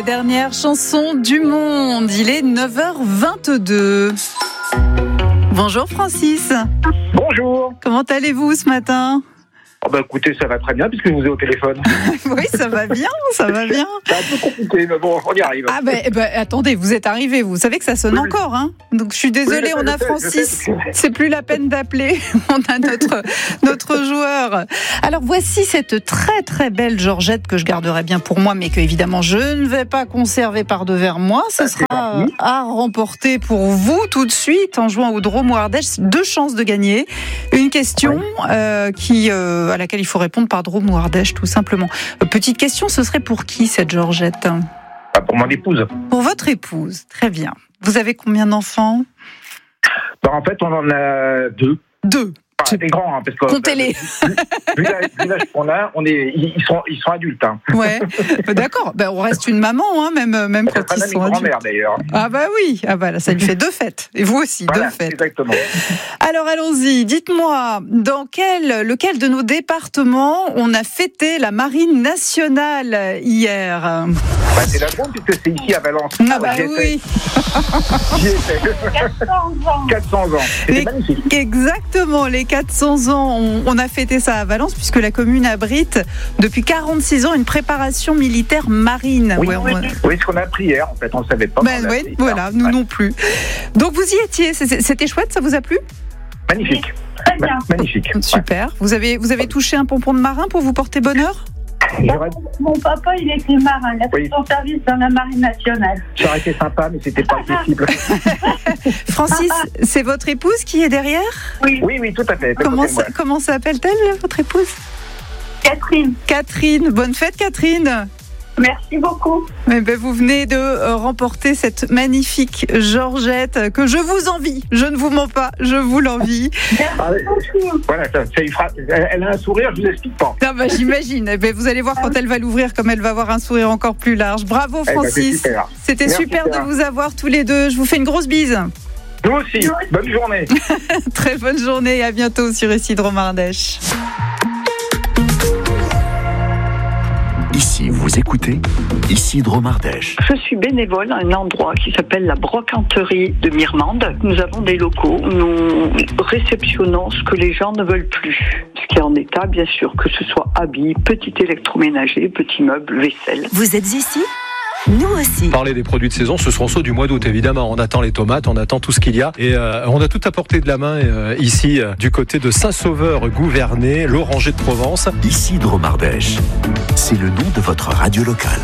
la dernière chanson du monde. Il est 9h22. Bonjour Francis. Bonjour. Comment allez-vous ce matin ? Écoutez, ça va très bien puisque je vous ai au téléphone. Oui, ça va bien, ça va bien. C'est un peu compliqué, mais bon, on y arrive. Attendez, vous êtes arrivé, vous savez que ça sonne encore, hein ? Donc je suis désolée, on a Francis, c'est plus la peine d'appeler, on a notre joueur. Alors voici cette très très belle Georgette que je garderai bien pour moi, mais que évidemment je ne vais pas conserver par devers moi. Ce sera à remporter pour vous tout de suite en jouant au Drôme ou Ardèche. 2 chances de gagner. Une question à laquelle il faut répondre par Drôme ou Ardèche, tout simplement. Petite question, ce serait pour qui cette Georgette ? Pour mon épouse. Pour votre épouse, très bien. Vous avez combien d'enfants ? En fait, on en a 2. 2. C'est grand, parce que comptez-les. Vu l'âge qu'on a, ils sont adultes. Hein. Ouais, d'accord. On reste une maman, même quand ils sont adultes. Grand-mère d'ailleurs. Ah bah oui, là, ça lui fait 2 fêtes. Et vous aussi, voilà, 2 fêtes. Exactement. Alors allons-y, dites-moi, dans lequel de nos départements on a fêté la Marine nationale hier ? C'est la Drôme, puisque c'est ici à Valence. Ah bah oui. J'y étais. 400 ans. C'était magnifique. Exactement, les 400 ans, on a fêté ça à Valence puisque la commune abrite depuis 46 ans une préparation militaire marine. Oui, ce qu'on a appris hier, en fait, on ne le savait pas. Nous non plus. Donc vous y étiez, c'était chouette, ça vous a plu ? Magnifique. Très bien. Magnifique. Super. Vous avez touché un pompon de marin pour vous porter bonheur ? Mon papa, il était marin. Il a fait son service dans la Marine nationale. Ça aurait été sympa, mais c'était pas possible. Francis, c'est votre épouse qui est derrière ? Oui, tout à fait. Comment s'appelle-t-elle, votre épouse ? Catherine. Catherine, bonne fête Catherine. Merci beaucoup. Vous venez de remporter cette magnifique Georgette que je vous envie. Je ne vous mens pas, je vous l'envie. Voilà, elle a un sourire, je ne vous explique pas. J'imagine. Vous allez voir quand elle va l'ouvrir, comme elle va avoir un sourire encore plus large. Bravo Francis. C'était super de vous avoir tous les deux. Je vous fais une grosse bise. Nous aussi. Bonne journée. Très bonne journée et à bientôt sur ici Drôme Ardèche. Ici, vous écoutez Ici Drôme Ardèche. Je suis bénévole à un endroit qui s'appelle la Brocanterie de Mirmande. Nous avons des locaux où nous réceptionnons ce que les gens ne veulent plus. Ce qui est en état, bien sûr, que ce soit habits, petit électroménager, petits meubles, vaisselle. Vous êtes ici ? Nous aussi. Parler des produits de saison, ce seront ceux du mois d'août, évidemment. On attend les tomates, on attend tout ce qu'il y a. Et on a tout à portée de la main ici, du côté de Saint-Sauveur-Gouvernay, l'Oranger de Provence. Ici Drôme Ardèche. C'est le nom de votre radio locale.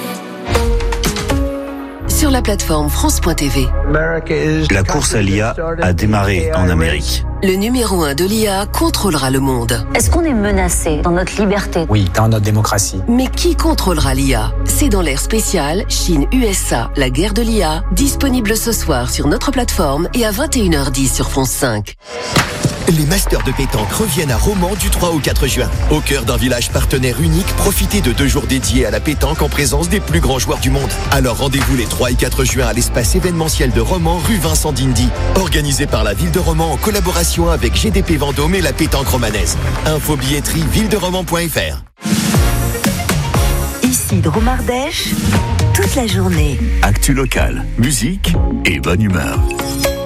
Sur la plateforme France.tv. La course à l'IA a démarré en Amérique. Le numéro 1 de l'IA contrôlera le monde. Est-ce qu'on est menacé dans notre liberté ? Oui, dans notre démocratie. Mais qui contrôlera l'IA ? C'est dans l'ère spéciale Chine-USA, la guerre de l'IA, disponible ce soir sur notre plateforme et à 21h10 sur France 5. Les Masters de pétanque reviennent à Romans du 3 au 4 juin. Au cœur d'un village partenaire unique, profitez de 2 jours dédiés à la pétanque en présence des plus grands joueurs du monde. Alors rendez-vous les 3 et 4 juin à l'espace événementiel de Romans, rue Vincent d'Indy. Organisé par la ville de Romans en collaboration avec GDP Vendôme et la pétanque romanaise. Info billetterie villeromans.fr. Ici Drôme Ardèche, toute la journée. Actu locale, musique et bonne humeur.